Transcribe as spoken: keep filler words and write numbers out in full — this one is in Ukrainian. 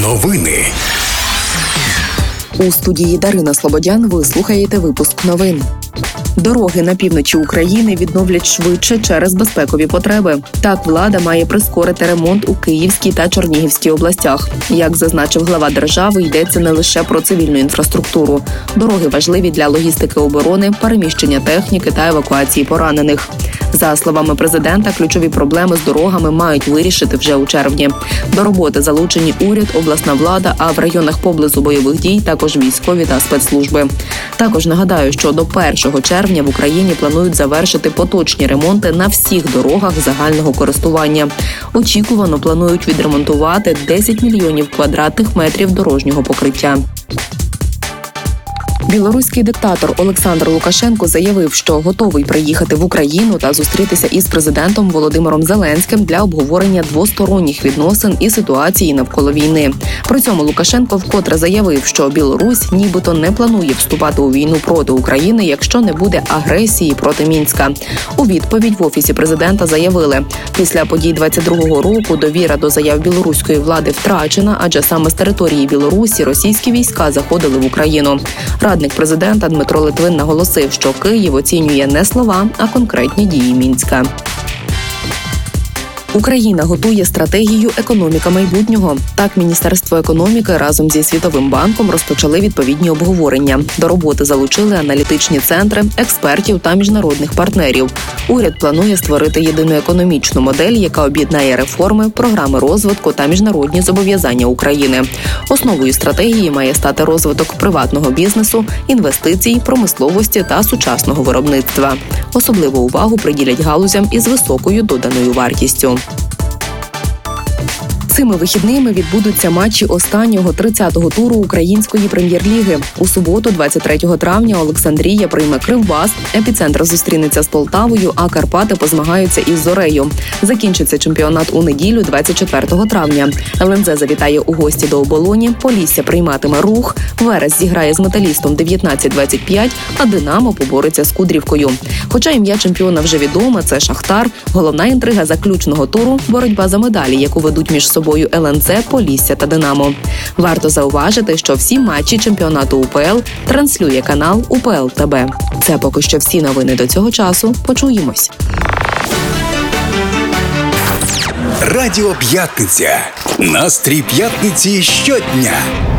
Новини. У студії Дарина Слободян ви слухаєте випуск новин. Дороги на півночі України відновлять швидше через безпекові потреби. Так, влада має прискорити ремонт у Київській та Чернігівській областях. Як зазначив глава держави, йдеться не лише про цивільну інфраструктуру. Дороги важливі для логістики оборони, переміщення техніки та евакуації поранених. За словами президента, ключові проблеми з дорогами мають вирішити вже у червні. До роботи залучені уряд, обласна влада, а в районах поблизу бойових дій також військові та спецслужби. Також нагадаю, що до першого червня в Україні планують завершити поточні ремонти на всіх дорогах загального користування. Очікувано планують відремонтувати десять мільйонів квадратних метрів дорожнього покриття. Білоруський диктатор Олександр Лукашенко заявив, що готовий приїхати в Україну та зустрітися із президентом Володимиром Зеленським для обговорення двосторонніх відносин і ситуації навколо війни. При цьому Лукашенко вкотре заявив, що Білорусь нібито не планує вступати у війну проти України, якщо не буде агресії проти Мінська. У відповідь в Офісі президента заявили, після подій двадцять другого року довіра до заяв білоруської влади втрачена, адже саме з території Білорусі російські війська заходили в Україну. Радник президента Дмитро Литвин наголосив, що Київ оцінює не слова, а конкретні дії Мінська. Україна готує стратегію «Економіка майбутнього». Так, Міністерство економіки разом зі Світовим банком розпочали відповідні обговорення. До роботи залучили аналітичні центри, експертів та міжнародних партнерів. Уряд планує створити єдину економічну модель, яка об'єднає реформи, програми розвитку та міжнародні зобов'язання України. Основою стратегії має стати розвиток приватного бізнесу, інвестицій, промисловості та сучасного виробництва. Особливу увагу приділять галузям із високою доданою вартістю. Цими вихідними відбудуться матчі останнього тридцятого туру української прем'єр-ліги. У суботу, двадцять третього травня, Олександрія прийме Кривбас, Епіцентр зустрінеться з Полтавою, а Карпати позмагаються із Зорею. Закінчиться чемпіонат у неділю, двадцять четвертого травня. ел ен зе завітає у гості до Оболоні, Полісся прийматиме Рух, Верес зіграє з Металістом дев'ятнадцять двадцять п'ять, а Динамо побореться з Кудрівкою. Хоча ім'я чемпіона вже відоме – це Шахтар, головна інтрига заключного туру – боротьба за медалі, яку ведуть між собою ел ен зе, Полісся та Динамо. Варто зауважити, що всі матчі чемпіонату у пе ел транслює канал у пе ел те бе. Це поки що всі новини до цього часу. Почуємось. Радіо П'ятниця. Настрій п'ятниці щодня.